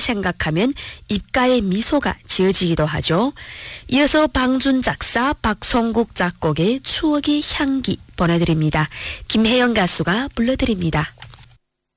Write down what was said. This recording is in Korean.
생각하면 입가에 미소가 지어지기도 하죠. 이어서 방준 작사, 박성국 작곡의 추억의 향기 보내드립니다. 김혜영 가수가 불러드립니다.